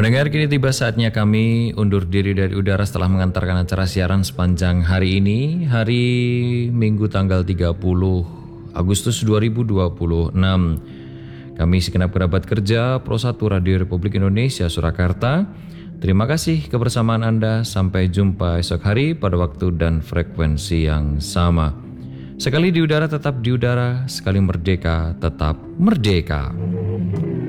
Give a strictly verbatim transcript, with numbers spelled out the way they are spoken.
Pendengar, kini tiba saatnya kami undur diri dari udara setelah mengantarkan acara siaran sepanjang hari ini, hari Minggu tanggal tiga puluh Agustus dua ribu dua puluh enam. Kami segenap kerabat kerja Pro satu Radio Republik Indonesia Surakarta, terima kasih kebersamaan Anda. Sampai jumpa esok hari pada waktu dan frekuensi yang sama. Sekali di udara tetap di udara, sekali merdeka tetap merdeka.